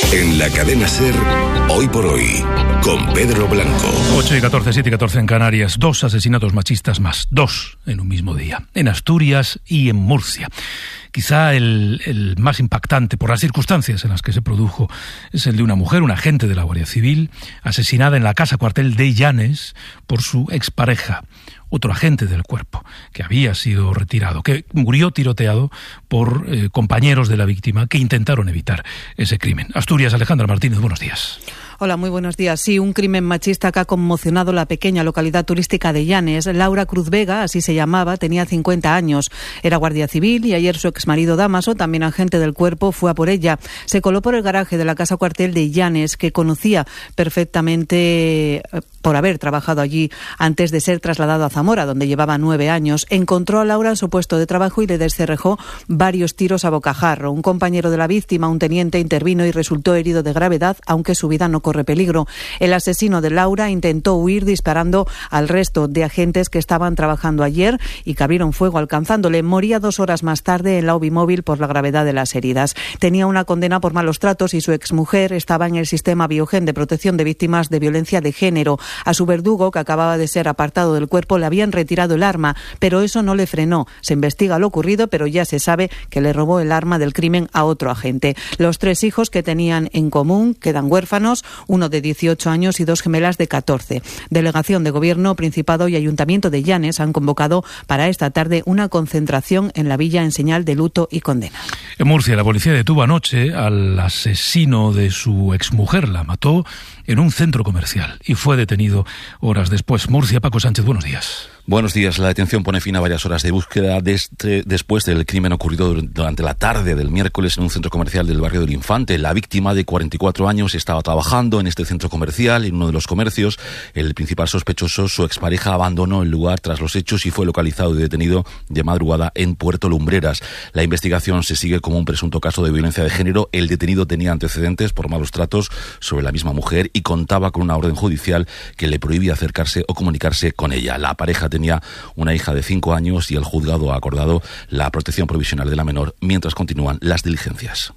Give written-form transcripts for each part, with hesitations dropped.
En la cadena SER, Hoy por Hoy, con Pedro Blanco. 8:14, 7:14 en Canarias. 2 asesinatos machistas más. 2 en un mismo día. En Asturias y en Murcia. Quizá el más impactante por las circunstancias en las que se produjo es el de una mujer, una agente de la Guardia Civil, asesinada en la casa cuartel de Llanes por su expareja, otro agente del cuerpo, que había sido retirado, que murió tiroteado por compañeros de la víctima que intentaron evitar ese crimen. Asturias, Alejandra Martínez, buenos días. Hola, muy buenos días. Sí, un crimen machista que ha conmocionado la pequeña localidad turística de Llanes. Laura Cruz Vega, así se llamaba, tenía 50 años. Era guardia civil y ayer su exmarido Dámaso, también agente del cuerpo, fue a por ella. Se coló por el garaje de la casa cuartel de Llanes, que conocía perfectamente por haber trabajado allí antes de ser trasladado a Zamora, donde llevaba 9 años. Encontró a Laura en su puesto de trabajo y le descerrejó varios tiros a bocajarro. Un compañero de la víctima, un teniente, intervino y resultó herido de gravedad, aunque su vida no corre peligro. El asesino de Laura intentó huir disparando al resto de agentes que estaban trabajando ayer y que abrieron fuego alcanzándole. Moría 2 horas más tarde en la UBI móvil por la gravedad de las heridas. Tenía una condena por malos tratos y su exmujer estaba en el sistema Biogen de protección de víctimas de violencia de género. A su verdugo, que acababa de ser apartado del cuerpo, le habían retirado el arma, pero eso no le frenó. Se investiga lo ocurrido, pero ya se sabe que le robó el arma del crimen a otro agente. Los 3 hijos que tenían en común quedan huérfanos, uno de 18 años y 2 gemelas de 14. Delegación de Gobierno, Principado y Ayuntamiento de Llanes han convocado para esta tarde una concentración en la villa en señal de luto y condena. En Murcia, la policía detuvo anoche al asesino de su exmujer. La mató en un centro comercial y fue detenido horas después. Murcia, Paco Sánchez, buenos días. Buenos días. La detención pone fin a varias horas de búsqueda después del crimen ocurrido durante la tarde del miércoles en un centro comercial del barrio del Infante. La víctima, de 44 años, estaba trabajando en este centro comercial, en uno de los comercios. El principal sospechoso, su expareja, abandonó el lugar tras los hechos y fue localizado y detenido de madrugada en Puerto Lumbreras. La investigación se sigue como un presunto caso de violencia de género. El detenido tenía antecedentes por malos tratos sobre la misma mujer y contaba con una orden judicial que le prohibía acercarse o comunicarse con ella. La pareja tenía una hija de 5 años y el juzgado ha acordado la protección provisional de la menor mientras continúan las diligencias.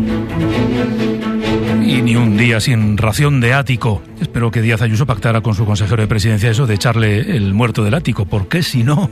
Y ni un día sin ración de ático. Espero que Díaz Ayuso pactara con su consejero de presidencia eso de echarle el muerto del ático, porque si no,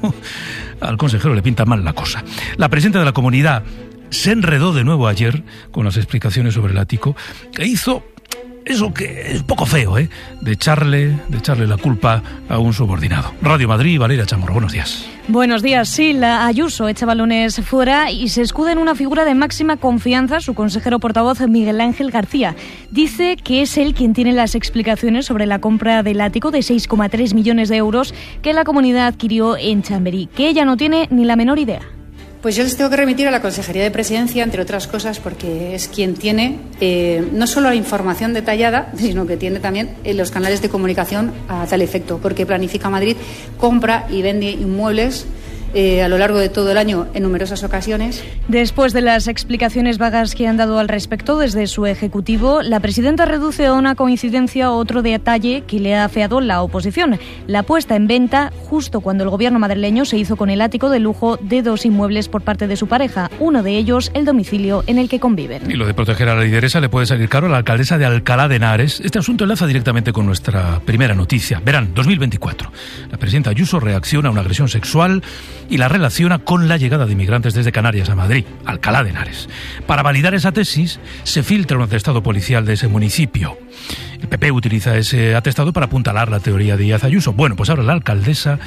al consejero le pinta mal la cosa. La presidenta de la comunidad se enredó de nuevo ayer con las explicaciones sobre el ático e hizo eso que es un poco feo, de echarle la culpa a un subordinado. Radio Madrid, Valeria Chamorro, buenos días. Buenos días. Sí, la Ayuso echa balones fuera y se escuda en una figura de máxima confianza, su consejero portavoz Miguel Ángel García. Dice que es él quien tiene las explicaciones sobre la compra del ático de 6,3 millones de euros que la comunidad adquirió en Chamberí, que ella no tiene ni la menor idea. Pues yo les tengo que remitir a la Consejería de Presidencia, entre otras cosas, porque es quien tiene no solo la información detallada, sino que tiene también los canales de comunicación a tal efecto, porque Planifica Madrid compra y vende inmuebles a lo largo de todo el año en numerosas ocasiones. Después de las explicaciones vagas que han dado al respecto desde su ejecutivo, la presidenta reduce a una coincidencia otro detalle que le ha afeado la oposición: la puesta en venta justo cuando el gobierno madrileño se hizo con el ático de lujo de 2 inmuebles por parte de su pareja, uno de ellos el domicilio en el que conviven. Y lo de proteger a la lideresa le puede salir caro a la alcaldesa de Alcalá de Henares. Este asunto enlaza directamente con nuestra primera noticia. Verán, 2024. La presidenta Ayuso reacciona a una agresión sexual y la relaciona con la llegada de inmigrantes desde Canarias a Madrid, Alcalá de Henares. Para validar esa tesis, se filtra un atestado policial de ese municipio. El PP utiliza ese atestado para apuntalar la teoría de Díaz Ayuso. Bueno, pues ahora la alcaldesa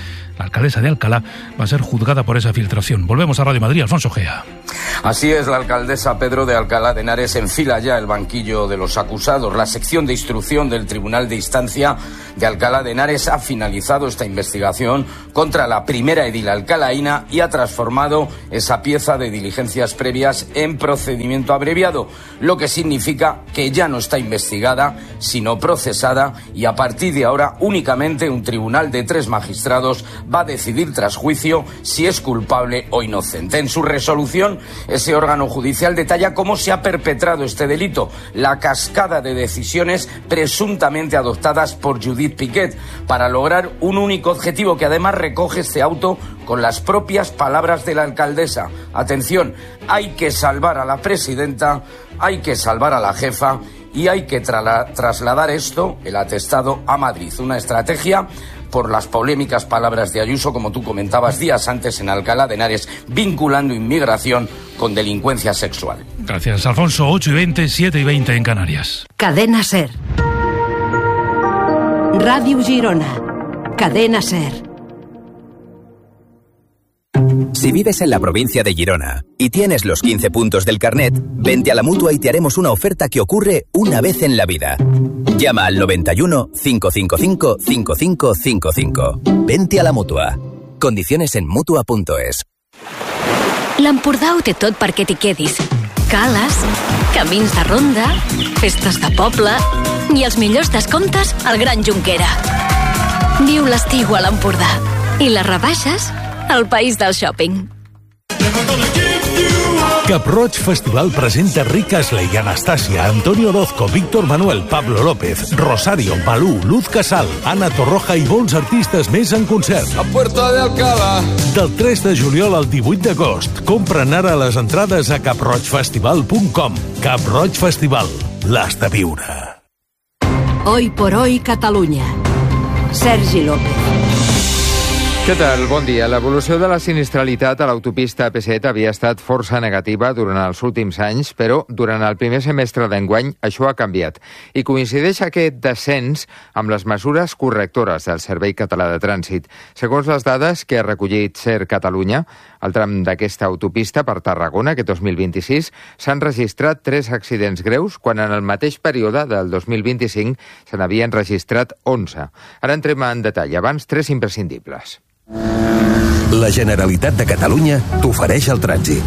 de Alcalá va a ser juzgada por esa filtración. Volvemos a Radio Madrid, Alfonso Gea. Así es, la alcaldesa Pedro de Alcalá de Henares enfila ya el banquillo de los acusados. La sección de instrucción del Tribunal de Instancia de Alcalá de Henares ha finalizado esta investigación contra la primera edil alcalaína y ha transformado esa pieza de diligencias previas en procedimiento abreviado, lo que significa que ya no está investigada, sino procesada, y a partir de ahora únicamente un tribunal de 3 magistrados va a decidir tras juicio si es culpable o inocente. En su resolución, ese órgano judicial detalla cómo se ha perpetrado este delito, la cascada de decisiones presuntamente adoptadas por Judith Piquet para lograr un único objetivo que además recoge este auto con las propias palabras de la alcaldesa. Atención, hay que salvar a la presidenta, hay que salvar a la jefa y hay que trasladar esto, el atestado, a Madrid. Una estrategia por las polémicas palabras de Ayuso, como tú comentabas días antes en Alcalá de Henares, vinculando inmigración con delincuencia sexual. Gracias, Alfonso. 8:20, 7:20 en Canarias. Cadena SER. Radio Girona. Cadena SER. Si vives en la provincia de Girona y tienes los 15 puntos del carnet, vente a la Mutua y te haremos una oferta que ocurre una vez en la vida. Llama al 91 555 5555. Vente a la Mutua. Condiciones en Mutua.es. L'Empordà ho té tot perquè t'hi quedis. Cales, camins de ronda, festes de poble i els millors descomptes al Gran Jonquera. Viu l'estiu a l'Empordà i les rebaixes al país del shopping. Cap-Roig Festival presenta Rick Astley, Anastasia, Antonio Orozco, Víctor Manuel, Pablo López, Rosario, Malú, Luz Casal, Ana Torroja i molts artistes més en concert. A Puerta de Alcalá. Del 3 de juliol al 18 d'agost. Compren ara les entrades a caproigfestival.com. Cap-Roig Festival. L'has de viure. Hoy por hoy Catalunya. Sergi López. Què tal? Bon dia. L'evolució de la sinistralitat a l'autopista AP7 havia estat força negativa durant els últims anys, però durant el primer semestre d'enguany això ha canviat. I coincideix aquest descens amb les mesures correctores del Servei Català de Trànsit. Segons les dades que ha recollit SER Catalunya, al tram d'aquesta autopista per Tarragona, aquest 2026, s'han registrat 3 accidents greus, quan en el mateix període del 2025 se n'havien registrat 11. Ara entrem en detall. Abans, 3 imprescindibles. La Generalitat de Catalunya t'ofereix el trànsit.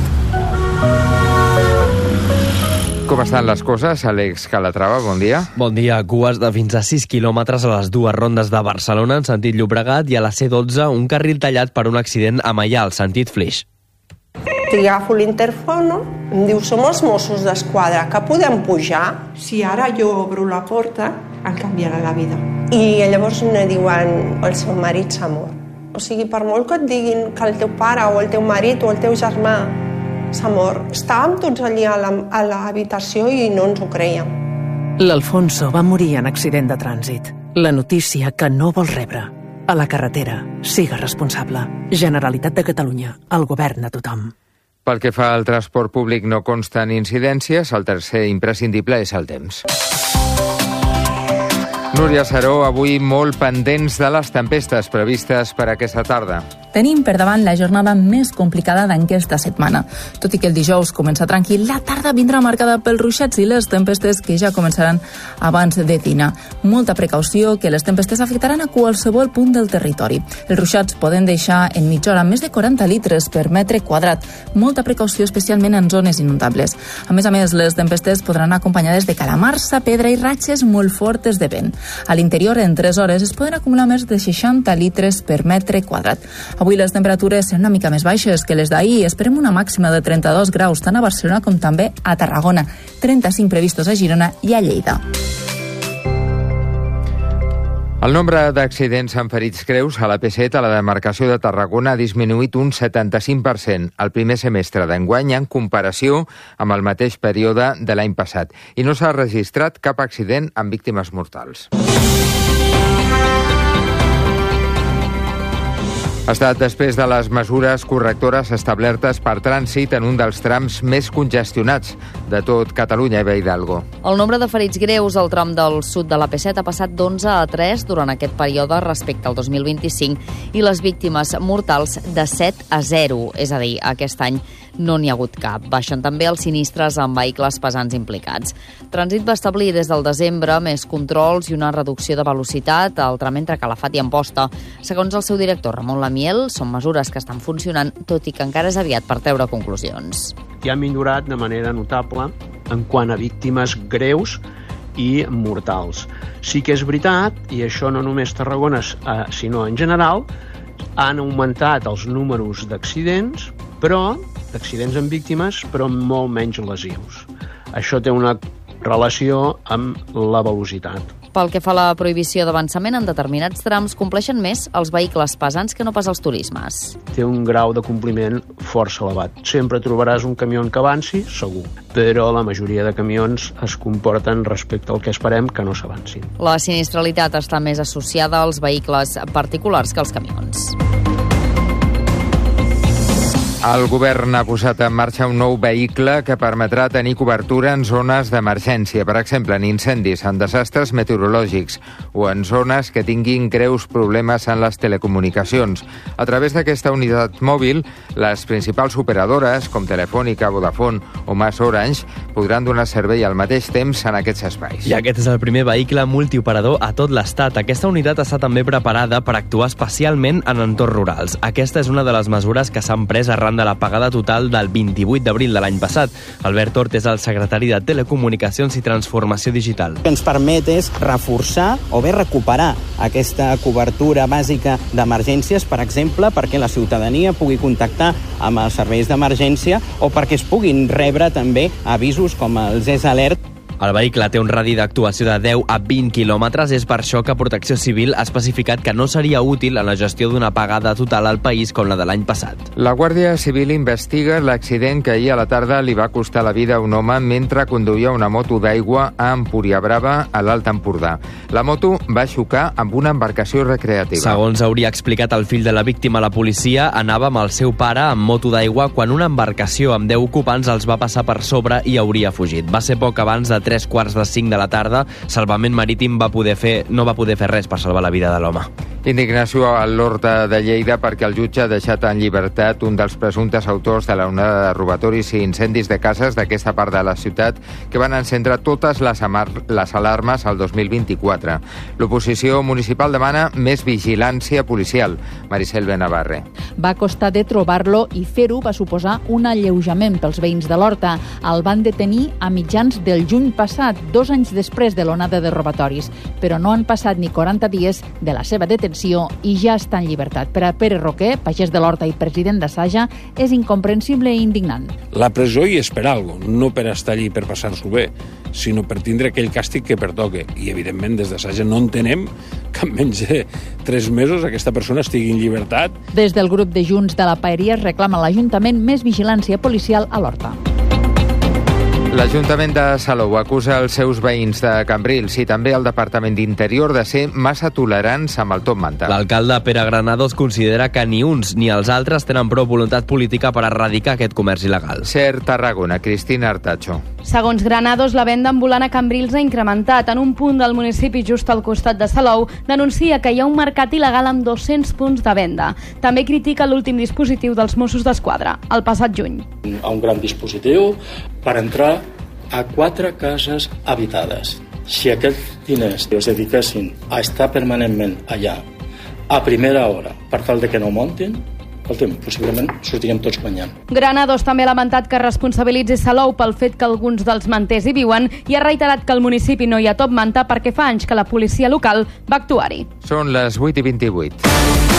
Com estan les coses? Àlex Calatrava, bon dia. Bon dia. Cues de fins a 6 quilòmetres a les dues rondes de Barcelona en sentit Llobregat i a la C12 un carril tallat per un accident a Maià, al sentit Flix. Agafo l'interfono, em diu, som els Mossos d'Esquadra, que podem pujar? Si ara jo obro la porta, em canviarà la vida. I llavors me diuen, el seu marit s'ha mort. O sigui, per molt que et diguin que el teu pare o el teu marit o el teu germà s'ha mort, estàvem tots allí a l'habitació i no ens ho creiem. L'Alfonso va morir en accident de trànsit. La notícia que no vols rebre. A la carretera, siga responsable. Generalitat de Catalunya, el govern de tothom. Pel que fa al transport públic no consten incidències, el tercer imprescindible és el temps. Núria Saró, avui molt pendents de les tempestes previstes per aquesta tarda. Tenim per davant la jornada més complicada d'aquesta setmana. Tot i que el dijous comença tranquil, la tarda vindrà marcada pels ruixats i les tempestes que ja començaran abans de dinar. Molta precaució, que les tempestes afectaran a qualsevol punt del territori. Els ruixats poden deixar en mitja hora més de 40 litres per metre quadrat. Molta precaució, especialment en zones inundables. A més, les tempestes podran acompanyades de calamarsa, pedra i ratxes molt fortes de vent. A l'interior, en 3 hores, es poden acumular més de 60 litres per metre quadrat. Avui les temperatures seran una mica més baixes que les d'ahir. Esperem una màxima de 32 graus tant a Barcelona com també a Tarragona, 35 previstos a Girona i a Lleida. El nombre d'accidents amb ferits greus a la P7 a la demarcació de Tarragona ha disminuït un 75% al primer semestre d'enguany en comparació amb el mateix període de l'any passat i no s'ha registrat cap accident amb víctimes mortals. Ha estat després de les mesures correctores establertes per trànsit en un dels trams més congestionats de tot Catalunya, Eva Hidalgo. El nombre de ferits greus al tram del sud de la P7 ha passat d'11 a 3 durant aquest període respecte al 2025 i les víctimes mortals de 7 a 0, és a dir, aquest any no n'hi ha hagut cap. Baixen també els sinistres amb vehicles pesants implicats. Trànsit va establir des del desembre més controls i una reducció de velocitat al tram entre Calafat i Amposta. Segons el seu director, Ramon Lamiel, són mesures que estan funcionant, tot i que encara és aviat per treure conclusions. Ja ha millorat de manera notable en quant a víctimes greus i mortals. Sí que és veritat, i això no només Tarragona, sinó en general, han augmentat els números d'accidents, d'accidents amb víctimes, però amb molt menys lesius. Això té una relació amb la velocitat. Pel que fa a la prohibició d'avançament en determinats trams, compleixen més els vehicles pesants que no pas els turismes. Té un grau de compliment força elevat. Sempre trobaràs un camió que avanci, segur, però la majoria de camions es comporten respecte al que esperem que no s'avancin. La sinistralitat està més associada als vehicles particulars que als camions. El govern ha posat en marxa un nou vehicle que permetrà tenir cobertura en zones d'emergència, per exemple, en incendis, en desastres meteorològics o en zones que tinguin greus problemes en les telecomunicacions. A través d'aquesta unitat mòbil, les principals operadores, com Telefònica, Vodafone o Mas Orange, podran donar servei al mateix temps en aquests espais. I aquest és el primer vehicle multioperador a tot l'Estat. Aquesta unitat està també preparada per actuar especialment en entorns rurals. Aquesta és una de les mesures que s'han pres arran de l'apagada total del 28 d'abril de l'any passat. Albert Hort és el secretari de Telecomunicacions i Transformació Digital. El que ens permet és reforçar o bé recuperar aquesta cobertura bàsica d'emergències, per exemple, perquè la ciutadania pugui contactar amb els serveis d'emergència o perquè es puguin rebre també avisos com els S-Alert. El vehicle té un radi d'actuació de 10 a 20 quilòmetres. És per això que Protecció Civil ha especificat que no seria útil en la gestió d'una apagada total al país com la de l'any passat. La Guàrdia Civil investiga l'accident que ahir a la tarda li va costar la vida a un home mentre conduïa una moto d'aigua a Empuriabrava, a l'Alt Empordà. La moto va xocar amb una embarcació recreativa. Segons hauria explicat el fill de la víctima a la policia, anava amb el seu pare amb moto d'aigua quan una embarcació amb 10 ocupants els va passar per sobre i hauria fugit. Va ser poc abans de 3:45 de la tarda. Salvament Marítim no va poder fer res per salvar la vida de l'home. Indignació a l'Horta de Lleida perquè el jutge ha deixat en llibertat un dels presumptes autors de l'onada de robatoris i incendis de cases d'aquesta part de la ciutat que van encendre totes les alarmes al 2024. L'oposició municipal demana més vigilància policial. Maricel Benavarre. Va costar de trobar-lo i fer-ho va suposar un alleujament pels veïns de l'Horta. El van detenir a mitjans del juny passat, 2 anys després de l'onada de robatoris, però no han passat ni 40 dies de la seva detenció i ja està en llibertat. Per a Pere Roquer, pagès de l'Horta i president de Saja, és incomprensible i indignant. La presó hi és per alguna cosa, no per estar allí per passar-s'ho bé, sinó per tindre aquell càstig que pertoque. I, evidentment, des de Saja no entenem que en menys de 3 mesos aquesta persona estigui en llibertat. Des del grup de Junts de la Paeria es reclama a l'Ajuntament més vigilància policial a l'Horta. L'Ajuntament de Salou acusa els seus veïns de Cambrils i també el Departament d'Interior de ser massa tolerants amb el top manta. L'alcalde Pere Granados considera que ni uns ni els altres tenen prou voluntat política per erradicar aquest comerç il·legal. Ser Tarragona, Cristina Artacho. Segons Granados, la venda ambulant a Cambrils ha incrementat. En un punt del municipi just al costat de Salou, denuncia que hi ha un mercat il·legal amb 200 punts de venda. També critica l'últim dispositiu dels Mossos d'Esquadra, el passat juny. Un gran dispositiu per entrar a 4 cases habitades. Si aquests diners es dediquessin a estar permanentment allà a primera hora per tal de que no montin, possiblement sortiríem tots guanyant. Granados també ha lamentat que responsabilitzi Salou pel fet que alguns dels manters hi viuen i ha reiterat que al municipi no hi ha top manta perquè fa anys que la policia local va actuar-hi. Són les 8:28.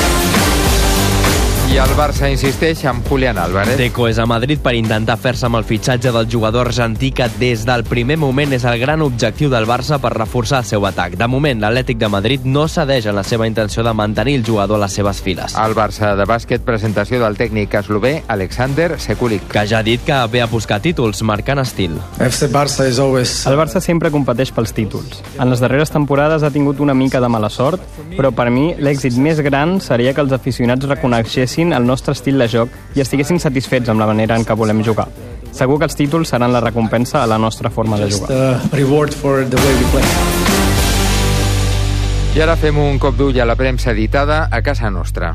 I el Barça insisteix amb Julián Álvarez. Deco és a Madrid per intentar fer-se amb el fitxatge del jugador argentí que des del primer moment és el gran objectiu del Barça per reforçar el seu atac. De moment, l'Atlètic de Madrid no cedeix en la seva intenció de mantenir el jugador a les seves files. El Barça de bàsquet, presentació del tècnic eslové Alexander Sekulic, que ja ha dit que ve a buscar títols, marcant estil. El Barça sempre competeix pels títols. En les darreres temporades ha tingut una mica de mala sort, però per mi l'èxit més gran seria que els aficionats reconeixessin el nostre estil de joc i estiguessin satisfets amb la manera en què volem jugar. Segur que els títols seran la recompensa a la nostra forma de jugar. I ara fem un cop d'ull a la premsa editada a casa nostra.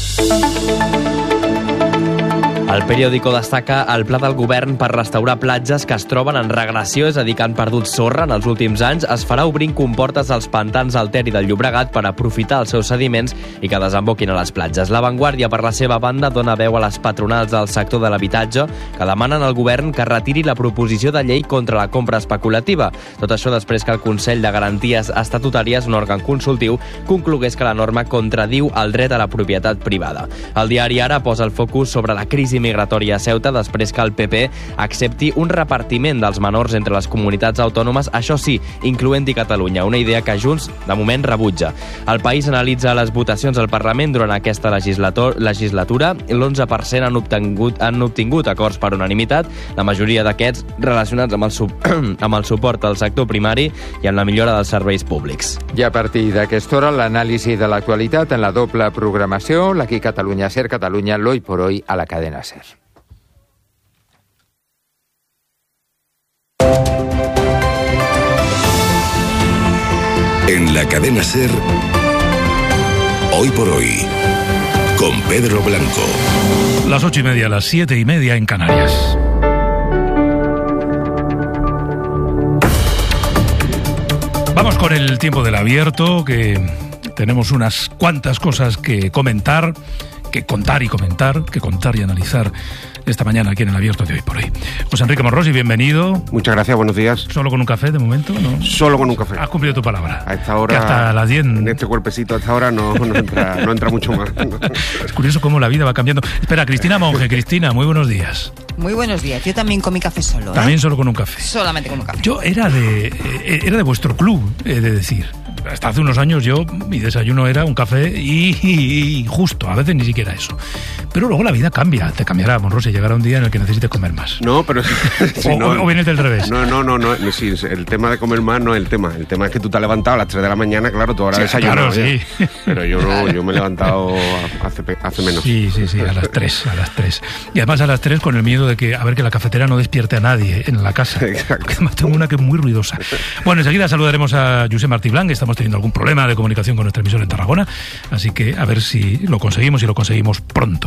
El periòdico destaca el pla del govern per restaurar platges que es troben en regressió, és a dir, que han perdut sorra en els últims anys. Es farà obrint comportes als pantans del Ter i del Llobregat per aprofitar els seus sediments i que desemboquin a les platges. La Vanguardia, per la seva banda, dona veu a les patronals del sector de l'habitatge que demanen al govern que retiri la proposició de llei contra la compra especulativa. Tot això després que el Consell de Garanties Estatutàries, un òrgan consultiu, conclogués que la norma contradiu el dret a la propietat privada. El diari Ara posa el focus sobre la crisi migratori a Ceuta després que el PP accepti un repartiment dels menors entre les comunitats autònomes, això sí, incloent-hi Catalunya, una idea que Junts, de moment, rebutja. El País analitza les votacions al Parlament durant aquesta legislatura. L'11% han obtingut acords per unanimitat, la majoria d'aquests relacionats amb el suport al sector primari i amb la millora dels serveis públics. I a partir d'aquesta hora, l'anàlisi de l'actualitat en la doble programació, l'Aquí Catalunya Ser Catalunya, l'Hoy por Hoy a la cadena Ser. En la cadena Ser, Hoy por Hoy, con Pedro Blanco. Las 8:30, las 7:30 en Canarias. Vamos con el tiempo del abierto, que tenemos unas cuantas cosas que comentar, que contar y analizar esta mañana aquí en el abierto de Hoy por Hoy. José Enrique Morrosi, bienvenido. Muchas gracias, buenos días. ¿Solo con un café de momento? ¿No? Solo con un café. Has cumplido tu palabra. A esta hora, que hasta las 10... En este cuerpecito, a esta hora no entra mucho más. Es curioso cómo la vida va cambiando. Espera, Cristina Monge. Cristina, muy buenos días. Muy buenos días. Yo también comí café solo. También solo con un café. Solamente con un café. Yo era de vuestro club, he de decir. Hasta hace unos años mi desayuno era un café y justo, a veces ni siquiera eso. Pero luego la vida cambia, te cambiará, Monrosi, llegará un día en el que necesites comer más. No, pero... Sí, o vienes del revés. No, sí, el tema de comer más no es el tema. El tema es que tú te has levantado a las 3 de la mañana, claro, tú ahora desayunas. Claro, sí. Pero yo me he levantado hace menos. Sí, a las 3. Y además a las 3 con el miedo de que la cafetera no despierte a nadie en la casa. Exacto. Además tengo una que es muy ruidosa. Bueno, enseguida saludaremos a Josep Martí Blanc, estamos teniendo algún problema de comunicación con nuestra emisora en Tarragona, así que a ver si lo conseguimos pronto.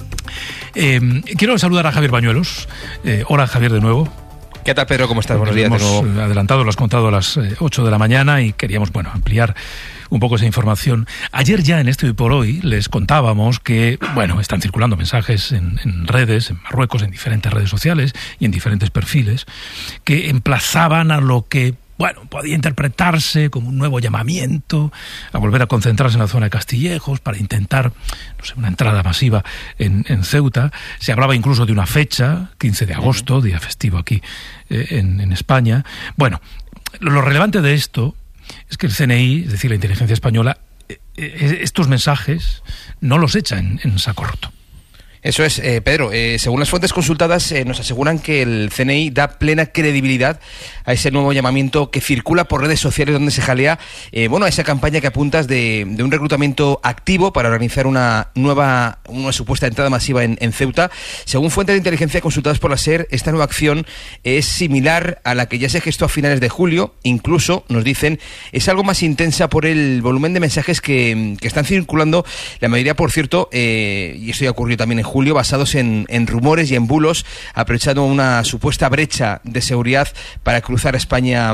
Quiero saludar a Javier Bañuelos. Hola, Javier, de nuevo. ¿Qué tal, Pedro? ¿Cómo estás? Buenos días de nuevo. Hemos adelantado, lo has contado a las 8 de la mañana y queríamos, ampliar un poco esa información. Ayer ya en este Hoy por Hoy les contábamos que, están circulando mensajes en redes, en Marruecos, en diferentes redes sociales y en diferentes perfiles, que emplazaban a lo que podía interpretarse como un nuevo llamamiento a volver a concentrarse en la zona de Castillejos para intentar, una entrada masiva en Ceuta. Se hablaba incluso de una fecha, 15 de agosto, día festivo aquí en España. Bueno, lo relevante de esto es que el CNI, es decir, la inteligencia española, estos mensajes no los echa en saco roto. Eso es, Pedro. Según las fuentes consultadas, nos aseguran que el CNI da plena credibilidad a ese nuevo llamamiento que circula por redes sociales donde se jalea, a esa campaña que apuntas de un reclutamiento activo para organizar una supuesta entrada masiva en Ceuta. Según fuentes de inteligencia consultadas por la SER, esta nueva acción es similar a la que ya se gestó a finales de julio. Incluso, nos dicen, es algo más intensa por el volumen de mensajes que están circulando, la mayoría, por cierto, y esto ya ocurrió también en julio, basados en rumores y en bulos, aprovechando una supuesta brecha de seguridad para cruzar España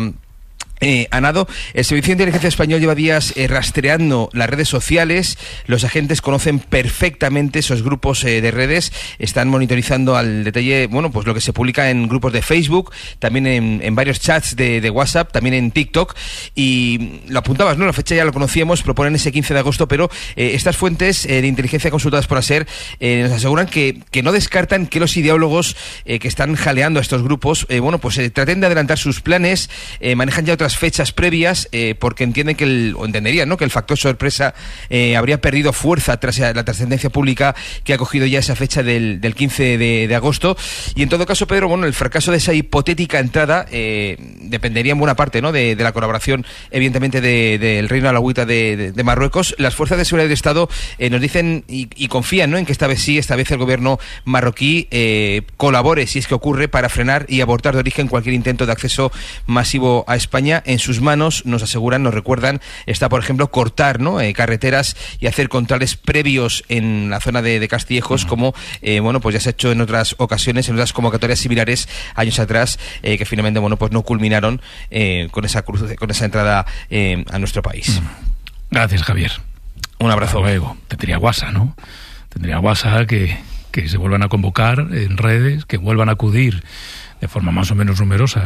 a nado. El Servicio de Inteligencia Español lleva días rastreando las redes sociales. Los agentes conocen perfectamente esos grupos de redes, están monitorizando al detalle, lo que se publica en grupos de Facebook, también en varios chats de WhatsApp, también en TikTok, y lo apuntabas, ¿no? La fecha ya lo conocíamos, proponen ese 15 de agosto, pero estas fuentes de inteligencia consultadas por ASER nos aseguran que no descartan que los ideólogos que están jaleando a estos grupos, traten de adelantar sus planes, manejan ya otras fechas previas, porque entienden entenderían, ¿no?, que el factor sorpresa habría perdido fuerza tras la trascendencia pública que ha cogido ya esa fecha del 15 de agosto. Y en todo caso, Pedro, el fracaso de esa hipotética entrada dependería en buena parte, ¿no?, de la colaboración, evidentemente, del Reino Alauita de Marruecos. Las fuerzas de seguridad del Estado nos dicen y confían, ¿no?, en que esta vez el gobierno marroquí colabore, si es que ocurre, para frenar y abortar de origen cualquier intento de acceso masivo a España. En sus manos, nos aseguran, nos recuerdan, está, por ejemplo, cortar, ¿no?, carreteras y hacer controles previos en la zona de Castillejos, como ya se ha hecho en otras ocasiones, en otras convocatorias similares años atrás, que finalmente no culminaron con esa entrada a nuestro país. Gracias, Javier. Un abrazo. Hasta luego. Tendría guasa, ¿no? Tendría guasa que se vuelvan a convocar en redes, que vuelvan a acudir de forma más o menos numerosa